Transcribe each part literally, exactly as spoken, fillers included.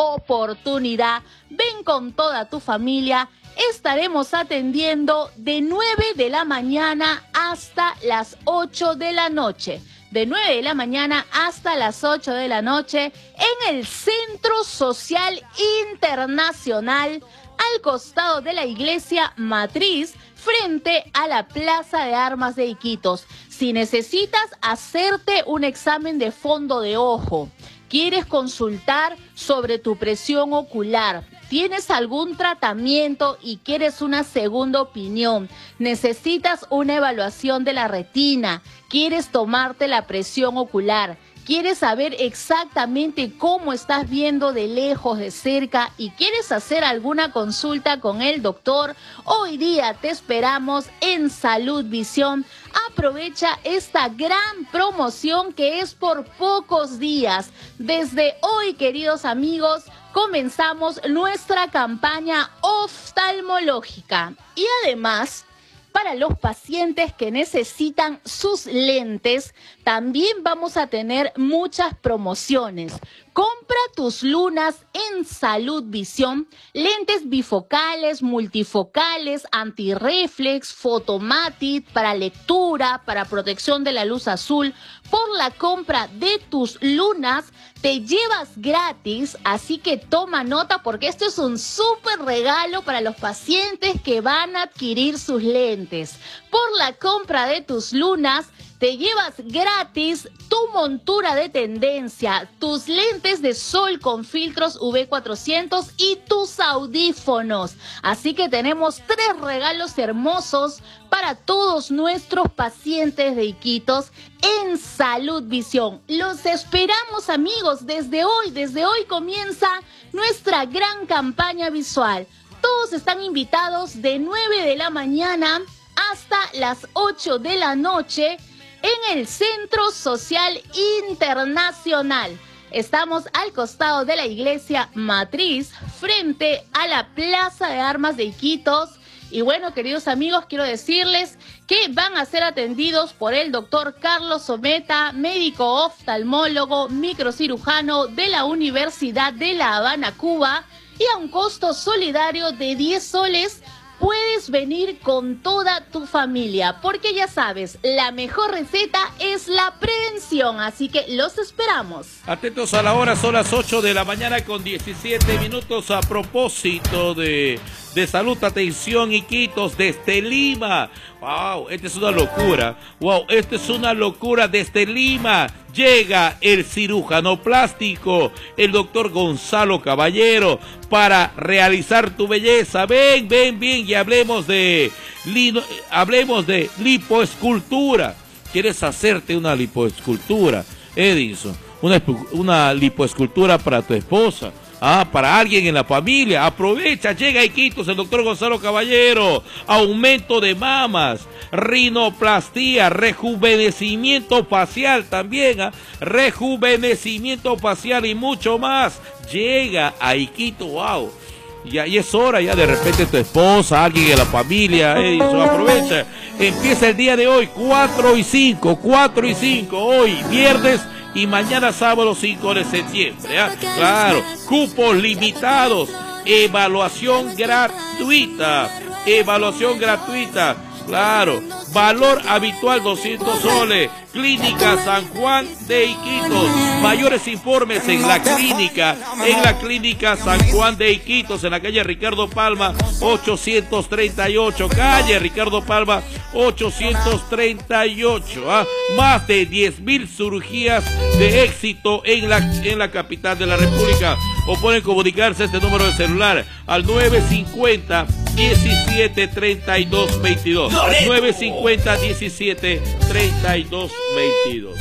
oportunidad. Ven con toda tu familia. Estaremos atendiendo de nueve de la mañana hasta las ocho de la noche. De nueve de la mañana hasta las ocho de la noche en el Centro Social Internacional, al costado de la Iglesia Matriz, frente a la Plaza de Armas de Iquitos. Si necesitas hacerte un examen de fondo de ojo, quieres consultar sobre tu presión ocular, tienes algún tratamiento y quieres una segunda opinión, necesitas una evaluación de la retina, quieres tomarte la presión ocular, quieres saber exactamente cómo estás viendo de lejos, de cerca y quieres hacer alguna consulta con el doctor, hoy día te esperamos en Salud Visión. Aprovecha esta gran promoción que es por pocos días. Desde hoy, queridos amigos, comenzamos nuestra campaña oftalmológica y además, para los pacientes que necesitan sus lentes, también vamos a tener muchas promociones. Compra tus lunas en Salud Visión, lentes bifocales, multifocales, antirreflex, fotomatic, para lectura, para protección de la luz azul. Por la compra de tus lunas te llevas gratis, así que toma nota porque esto es un súper regalo para los pacientes que van a adquirir sus lentes. Por la compra de tus lunas te llevas gratis tu montura de tendencia, tus lentes de sol con filtros U V cuatrocientos y tus audífonos. Así que tenemos tres regalos hermosos para todos nuestros pacientes de Iquitos en Salud Visión. Los esperamos, amigos, desde hoy, desde hoy comienza nuestra gran campaña visual. Todos están invitados de nueve de la mañana hasta las ocho de la noche en el Centro Social Internacional. Estamos al costado de la Iglesia Matriz, frente a la Plaza de Armas de Iquitos. Y bueno, queridos amigos, quiero decirles que van a ser atendidos por el doctor Carlos Ometa, médico oftalmólogo, microcirujano de la Universidad de La Habana, Cuba, y a un costo solidario de diez soles. Puedes venir con toda tu familia, porque ya sabes, la mejor receta es la prevención, así que los esperamos. Atentos a la hora, son las ocho de la mañana con diecisiete minutos. A propósito de, de salud, atención, Iquitos, desde Lima. Wow, esta es una locura. Wow, esta es una locura. Desde Lima llega el cirujano plástico, el doctor Gonzalo Caballero, para realizar tu belleza. Ven, ven, ven y hablemos de, lino, hablemos de lipoescultura. ¿Quieres hacerte una lipoescultura, Edison? Una, una lipoescultura para tu esposa. Ah, para alguien en la familia. Aprovecha, llega a Iquitos el doctor Gonzalo Caballero. Aumento de mamas, rinoplastía, rejuvenecimiento facial también, ¿ah? rejuvenecimiento facial y mucho más. Llega a Iquitos, wow. Y ahí es hora ya de repente tu esposa, alguien en la familia, Edison, aprovecha. Empieza el día de hoy, cuatro y cinco, cuatro y cinco, hoy, viernes. Y mañana sábado cinco de septiembre, ¿eh? Claro, cupos limitados, evaluación gratuita, evaluación gratuita, claro, valor habitual doscientos soles, Clínica San Juan de Iquitos. Mayores informes en la clínica, en la Clínica San Juan de Iquitos, en la calle Ricardo Palma, ochocientos treinta y ocho, calle Ricardo Palma, ochocientos treinta y ocho. ¿ah? Más de diez mil cirugías de éxito en la, en la capital de la República. O pueden comunicarse a este número de celular al nueve cincuenta, diecisiete, treinta y dos, veintidós. nueve cincuenta, diecisiete, treinta y dos, veintidós.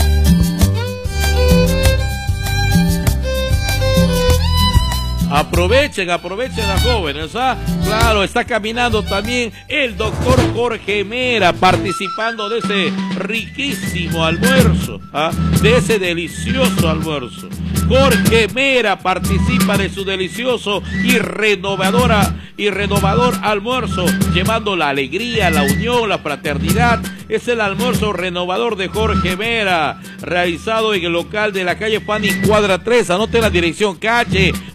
Aprovechen, aprovechen a jóvenes, ¿ah? Claro, está caminando también el doctor Jorge Mera, participando de ese riquísimo almuerzo, ¿ah? De ese delicioso almuerzo. Jorge Mera participa de su delicioso y renovadora y renovador almuerzo, llevando la alegría, la unión, la fraternidad. Es el almuerzo renovador de Jorge Mera, realizado en el local de la calle Fanny, cuadra tres. Anote la dirección, calle